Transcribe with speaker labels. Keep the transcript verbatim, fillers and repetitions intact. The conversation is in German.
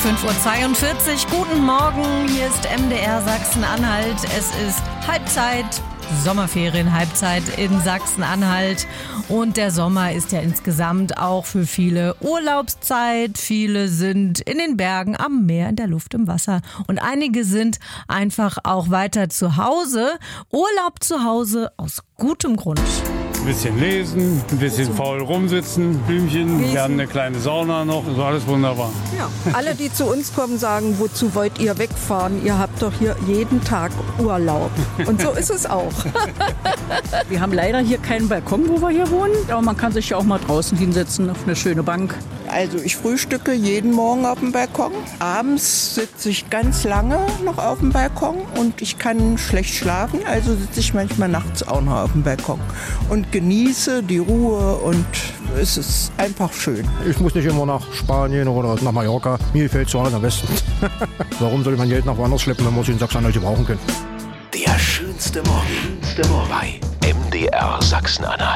Speaker 1: fünf Uhr zweiundvierzig. Guten Morgen, hier ist M D R Sachsen-Anhalt. Es ist Halbzeit, Sommerferien-Halbzeit in Sachsen-Anhalt. Und der Sommer ist ja insgesamt auch für viele Urlaubszeit. Viele sind in den Bergen, am Meer, in der Luft, im Wasser. Und einige sind einfach auch weiter zu Hause. Urlaub zu Hause aus gutem Grund.
Speaker 2: Ein bisschen lesen, ein bisschen faul rumsitzen, Blümchen,
Speaker 3: Lesen.
Speaker 2: wir haben eine kleine Sauna noch, ist alles wunderbar.
Speaker 3: Ja. Alle, die zu uns kommen, sagen, wozu wollt ihr wegfahren? Ihr habt doch hier jeden Tag Urlaub. Und so ist es auch.
Speaker 4: Wir haben leider hier keinen Balkon, wo wir hier wohnen. Aber man kann sich ja auch mal draußen hinsetzen auf eine schöne Bank.
Speaker 5: Also ich frühstücke jeden Morgen auf dem Balkon. Abends sitze ich ganz lange noch auf dem Balkon und ich kann schlecht schlafen. Also sitze ich manchmal nachts auch noch auf dem Balkon und genieße die Ruhe und es ist einfach schön.
Speaker 6: Ich muss nicht immer nach Spanien oder nach Mallorca. Mir gefällt zu Hause am besten. Warum soll man Geld nach woanders schleppen, wenn man es in Sachsen-Anhalt gebrauchen kann?
Speaker 7: Der schönste Morgen bei M D R Sachsen-Anhalt.